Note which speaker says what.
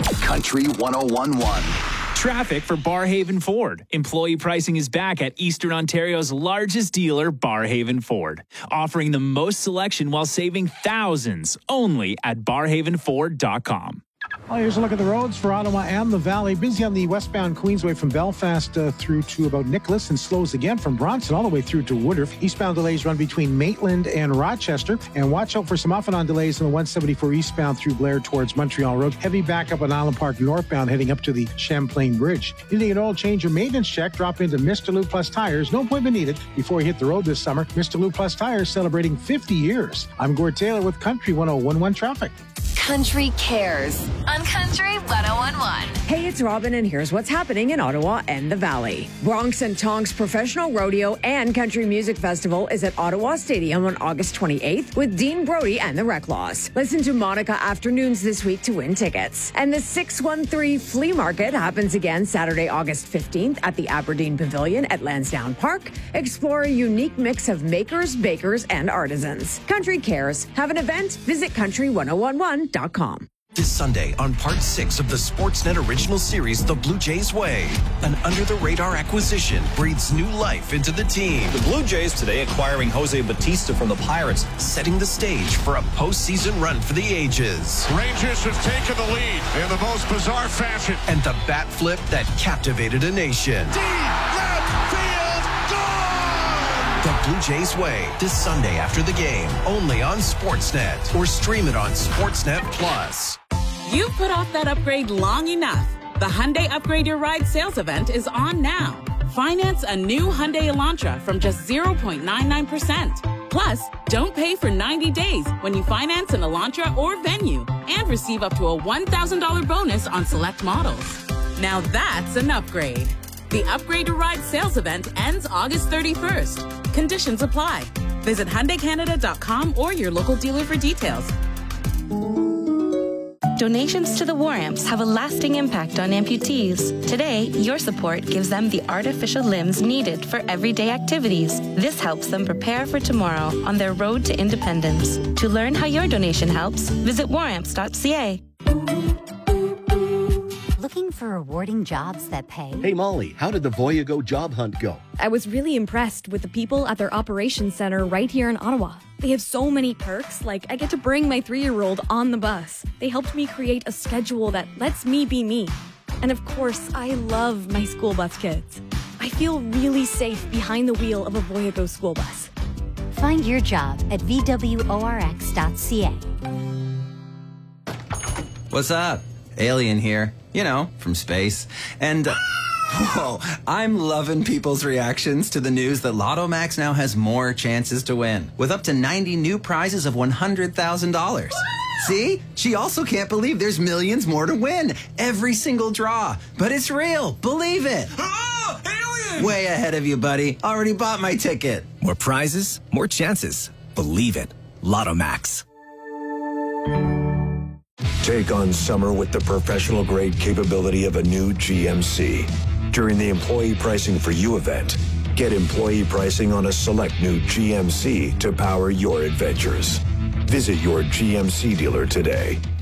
Speaker 1: Country 101.1.
Speaker 2: Traffic for Barhaven Ford. Employee pricing is back at Eastern Ontario's largest dealer, Barhaven Ford. Offering the most selection while saving thousands only at barhavenford.com.
Speaker 3: Well, here's a look at the roads for Ottawa and the Valley. Busy on the westbound Queensway from Belfast through to about Nicholas, and slows again from Bronson all the way through to Woodruff. Eastbound delays run between Maitland and Rochester. And watch out for some off-and-on delays on the 174 eastbound through Blair towards Montreal Road. Heavy backup on Island Park northbound heading up to the Champlain Bridge. Needing an oil change or maintenance check? Drop into Mr. Lou Plus Tires. No appointment needed before you hit the road this summer. Mr. Lou Plus Tires celebrating 50 years. I'm Gord Taylor with Country 101.1 Traffic.
Speaker 4: Country Cares on Country 101.1.
Speaker 5: Hey, it's Robin, and here's what's happening in Ottawa and the Valley. Bronx and Tonks Professional Rodeo and Country Music Festival is at Ottawa Stadium on August 28th with Dean Brody and the Reclaws. Listen to Monica Afternoons this week to win tickets. And the 613 Flea Market happens again Saturday, August 15th at the Aberdeen Pavilion at Lansdowne Park. Explore a unique mix of makers, bakers, and artisans. Country Cares. Have an event? Visit country1011.com.
Speaker 6: This Sunday on Part 6 of the Sportsnet original series, The Blue Jays Way. An under-the-radar acquisition breathes new life into the team.
Speaker 7: The Blue Jays today acquiring Jose Bautista from the Pirates,
Speaker 6: setting the stage for a postseason run for the ages.
Speaker 8: Rangers have taken the lead in the most bizarre fashion.
Speaker 6: And the bat flip that captivated a nation.
Speaker 8: Deep left field, gone!
Speaker 6: The Blue Jays Way, this Sunday after the game, only on Sportsnet, or stream it on Sportsnet Plus.
Speaker 9: You've put off that upgrade long enough. The Hyundai Upgrade Your Ride sales event is on now. Finance a new Hyundai Elantra from just 0.99%. Plus, don't pay for 90 days when you finance an Elantra or Venue, and receive up to a $1,000 bonus on select models. Now that's an upgrade. The Upgrade Your Ride sales event ends August 31st. Conditions apply. Visit HyundaiCanada.com or your local dealer for details.
Speaker 10: Donations to the War Amps have a lasting impact on amputees. Today, your support gives them the artificial limbs needed for everyday activities. This helps them prepare for tomorrow on their road to independence. To learn how your donation helps, visit waramps.ca.
Speaker 11: Looking for rewarding jobs that pay?
Speaker 12: Hey, Molly, how did the Voyago job hunt go?
Speaker 13: I was really impressed with the people at their operations center right here in Ottawa. They have so many perks, like I get to bring my 3-year-old on the bus. They helped me create a schedule that lets me be me. And of course, I love my school bus kids. I feel really safe behind the wheel of a Voyago school bus.
Speaker 11: Find your job at VWORX.ca.
Speaker 14: What's up? Alien here. You know, from space. And, whoa, I'm loving people's reactions to the news that Lotto Max now has more chances to win, with up to 90 new prizes of $100,000. See? She also can't believe there's millions more to win. Every single draw. But it's real. Believe it.
Speaker 6: Oh, alien!
Speaker 14: Way ahead of you, buddy. Already bought my ticket.
Speaker 6: More prizes, more chances. Believe it. Lotto Max.
Speaker 15: Take on summer with the professional-grade capability of a new GMC. During the Employee Pricing for You event, get employee pricing on a select new GMC to power your adventures. Visit your GMC dealer today.